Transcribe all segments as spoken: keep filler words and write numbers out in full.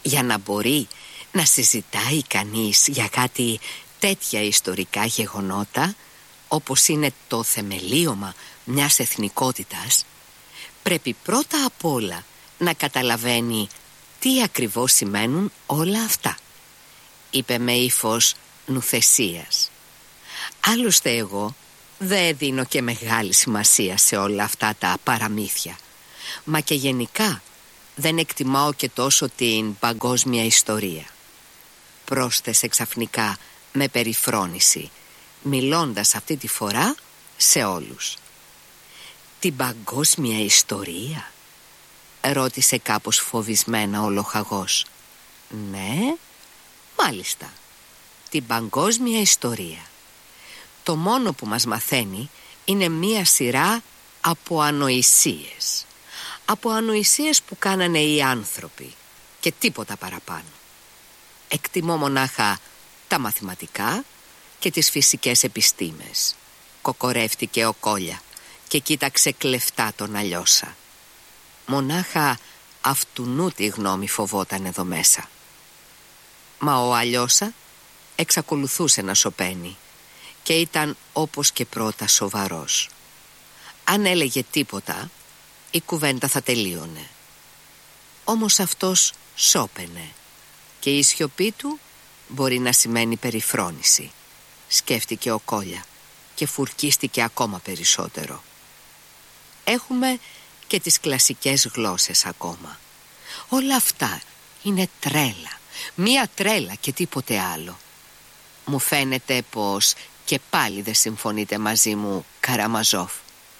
Για να μπορεί να συζητάει κανείς για κάτι τέτοια ιστορικά γεγονότα, όπως είναι το θεμελίωμα μιας εθνικότητας, πρέπει πρώτα απ' όλα να καταλαβαίνει τι ακριβώς σημαίνουν όλα αυτά, είπε με ύφος νουθεσίας. Άλλωστε εγώ δεν δίνω και μεγάλη σημασία σε όλα αυτά τα παραμύθια, μα και γενικά δεν εκτιμάω και τόσο την παγκόσμια ιστορία, πρόσθεσε ξαφνικά με περιφρόνηση, μιλώντας αυτή τη φορά σε όλους. Την παγκόσμια ιστορία? Ρώτησε κάπως φοβισμένα ο λοχαγός. Ναι, μάλιστα, την παγκόσμια ιστορία. Το μόνο που μας μαθαίνει είναι μία σειρά από ανοησίες. Από ανοησίες που κάνανε οι άνθρωποι και τίποτα παραπάνω. Εκτιμώ μονάχα τα μαθηματικά και τις φυσικές επιστήμες, κοκορεύτηκε ο Κόλια και κοίταξε κλεφτά τον Αλιώσα. Μονάχα αυτουνού τη γνώμη φοβόταν εδώ μέσα. Μα ο Αλιώσα εξακολουθούσε να σωπαίνει και ήταν όπως και πρώτα σοβαρός. Αν έλεγε τίποτα, η κουβέντα θα τελείωνε. Όμως αυτός σώπαινε και η σιωπή του μπορεί να σημαίνει περιφρόνηση, σκέφτηκε ο Κόλια και φουρκίστηκε ακόμα περισσότερο. Έχουμε και τις κλασικές γλώσσες ακόμα. Όλα αυτά είναι τρέλα, μία τρέλα και τίποτε άλλο. Μου φαίνεται πως και πάλι δεν συμφωνείτε μαζί μου, Καραμαζόφ.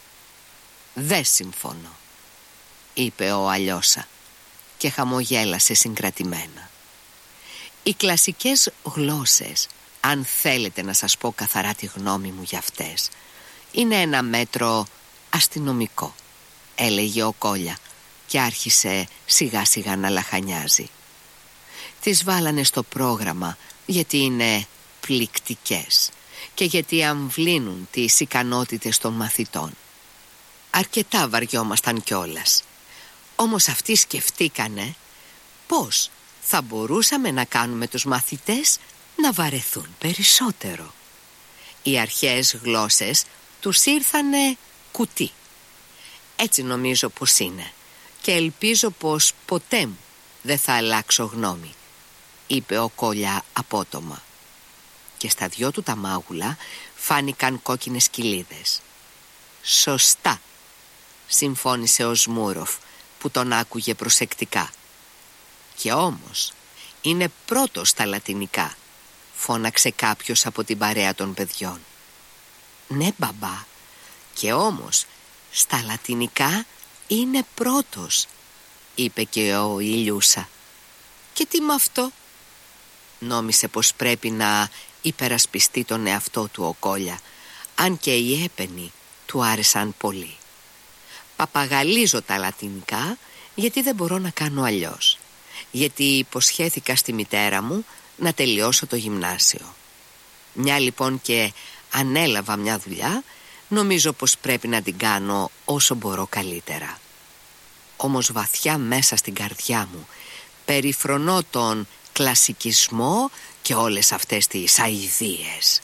Δεν συμφωνώ, είπε ο Αλιώσα και χαμογέλασε συγκρατημένα. Οι κλασικές γλώσσες, αν θέλετε να σας πω καθαρά τη γνώμη μου για αυτές, είναι ένα μέτρο αστυνομικό, έλεγε ο Κόλια και άρχισε σιγά σιγά να λαχανιάζει. Τις βάλανε στο πρόγραμμα γιατί είναι πληκτικές και γιατί αμβλύνουν τις ικανότητες των μαθητών. Αρκετά βαριόμασταν κιόλας. Όμως αυτοί σκεφτήκανε πώς θα μπορούσαμε να κάνουμε τους μαθητές να βαρεθούν περισσότερο. Οι αρχαίες γλώσσες τους ήρθανε κουτί. Έτσι νομίζω πως είναι και ελπίζω πως ποτέ μου δεν θα αλλάξω γνώμη, είπε ο Κόλια απότομα. Και στα δυο του τα μάγουλα φάνηκαν κόκκινες κοιλίδες. Σωστά, συμφώνησε ο Σμούροφ που τον άκουγε προσεκτικά. Και όμως είναι πρώτος στα λατινικά, φώναξε κάποιος από την παρέα των παιδιών. Ναι μπαμπά, και όμως στα λατινικά είναι πρώτος, είπε και ο Ηλιούσα. Και τι με αυτό? Νόμισε πως πρέπει να υπερασπιστεί τον εαυτό του ο Κόλια, αν και οι έπαινοι του άρεσαν πολύ. Παπαγαλίζω τα λατινικά γιατί δεν μπορώ να κάνω αλλιώς, γιατί υποσχέθηκα στη μητέρα μου να τελειώσω το γυμνάσιο. Μια λοιπόν και ανέλαβα μια δουλειά, νομίζω πως πρέπει να την κάνω όσο μπορώ καλύτερα. Όμως βαθιά μέσα στην καρδιά μου περιφρονώ τον κλασικισμό και όλες αυτές τις αηδίες.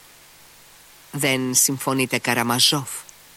Δεν συμφωνείτε, Καραμαζόφ?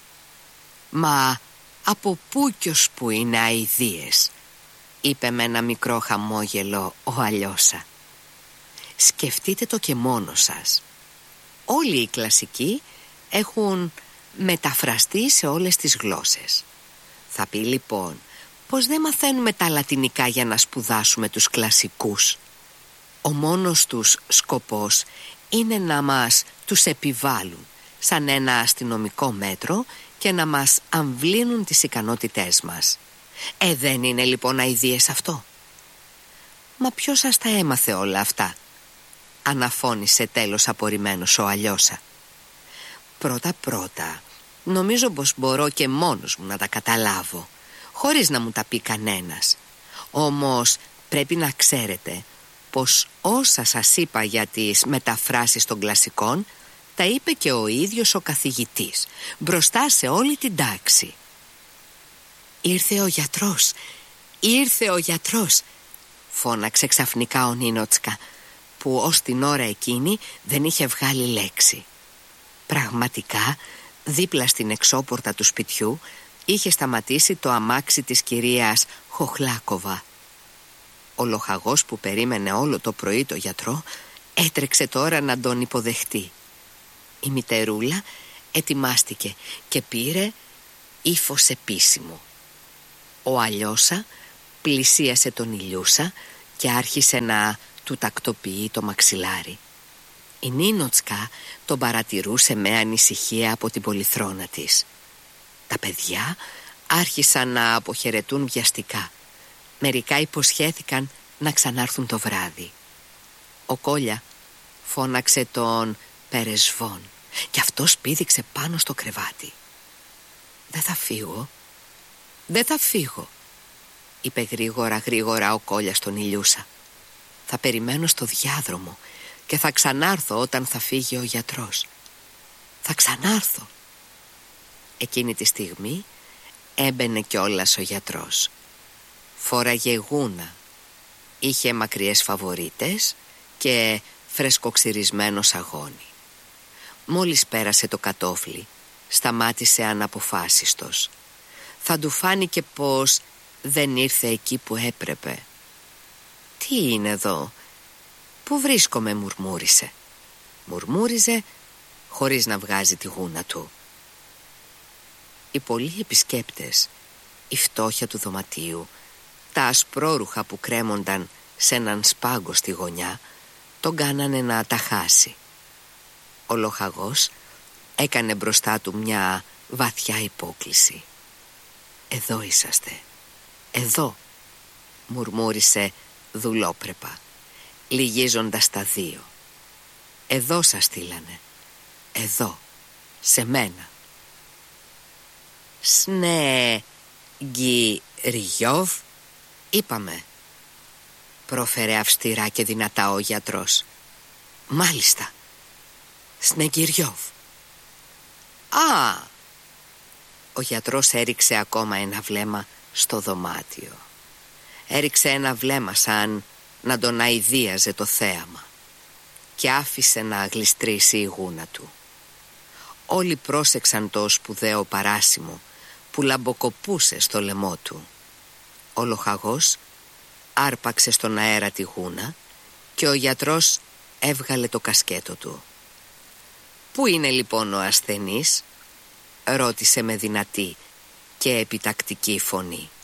Μα από πού κι ως που είναι αηδίες, είπε με ένα μικρό χαμόγελο ο Αλιώσα. Σκεφτείτε το και μόνο σας. Όλοι οι κλασικοί έχουν μεταφραστεί σε όλες τις γλώσσες. Θα πει λοιπόν πως δεν μαθαίνουμε τα λατινικά για να σπουδάσουμε τους κλασικούς. Ο μόνος τους σκοπός είναι να μας τους επιβάλλουν σαν ένα αστυνομικό μέτρο και να μας αμβλύνουν τις ικανότητές μας. Ε, δεν είναι λοιπόν αηδίες αυτό? Μα ποιος σας τα έμαθε όλα αυτά? Αναφώνησε τέλος απορριμμένος ο Αλιώσα. Πρώτα πρώτα νομίζω πως μπορώ και μόνος μου να τα καταλάβω, χωρίς να μου τα πει κανένας. Όμως πρέπει να ξέρετε πως όσα σας είπα για τις μεταφράσεις των κλασικών τα είπε και ο ίδιος ο καθηγητής μπροστά σε όλη την τάξη. Ήρθε ο γιατρός, ήρθε ο γιατρός, φώναξε ξαφνικά ο Νίνοτσκα, που ως την ώρα εκείνη δεν είχε βγάλει λέξη. Πραγματικά, δίπλα στην εξώπορτα του σπιτιού είχε σταματήσει το αμάξι της κυρίας Χοχλάκοβα. Ο λοχαγός που περίμενε όλο το πρωί το γιατρό έτρεξε τώρα να τον υποδεχτεί. Η μητερούλα ετοιμάστηκε και πήρε ύφος επίσημο. Ο Αλιώσα πλησίασε τον Ηλιούσα και άρχισε να του τακτοποιεί το μαξιλάρι. Η Νίνοτσκα τον παρατηρούσε με ανησυχία από την πολυθρόνα της. Τα παιδιά άρχισαν να αποχαιρετούν βιαστικά. Μερικά υποσχέθηκαν να ξανάρθουν το βράδυ. Ο Κόλια φώναξε τον Περεσβόν και αυτός πήδηξε πάνω στο κρεβάτι. «Δεν θα φύγω, δεν θα φύγω», είπε γρήγορα γρήγορα ο Κόλια στον Ηλιούσα. «Θα περιμένω στο διάδρομο και θα ξανάρθω όταν θα φύγει ο γιατρός. Θα ξανάρθω». Εκείνη τη στιγμή έμπαινε κιόλας ο γιατρός. Φόραγε γούνα, είχε μακριές φαβορίτες και φρεσκοξυρισμένο σαγόνι. Μόλις πέρασε το κατόφλι, σταμάτησε αναποφάσιστος. Θα του φάνηκε πως δεν ήρθε εκεί που έπρεπε. «Τι είναι εδώ, πού βρίσκομαι?» μουρμούρισε. Μουρμούριζε χωρίς να βγάζει τη γούνα του. Οι πολλοί επισκέπτες, η φτώχεια του δωματίου, τα ασπρόρουχα που κρέμονταν σε έναν σπάγκο στη γωνιά, τον κάνανε να τα χάσει. Ο λοχαγός έκανε μπροστά του μια βαθιά υπόκλιση. «Εδώ είσαστε, εδώ», μουρμούρισε δουλόπρεπα, λυγίζοντας τα δύο. «Εδώ σας στείλανε, εδώ, σε μένα». «Σνεγγυριόβ, είπαμε», πρόφερε αυστηρά και δυνατά ο γιατρός. «Μάλιστα, Σνεγγυριόβ». «Α!» Ο γιατρός έριξε ακόμα ένα βλέμμα στο δωμάτιο. Έριξε ένα βλέμμα σαν να τον αηδίαζε το θέαμα και άφησε να γλιστρήσει η γούνα του. Όλοι πρόσεξαν το σπουδαίο παράσημο που λαμποκοπούσε στο λαιμό του. Ο λοχαγός άρπαξε στον αέρα τη γούνα και ο γιατρός έβγαλε το κασκέτο του. «Πού είναι λοιπόν ο ασθενής?» ρώτησε με δυνατή και επιτακτική φωνή.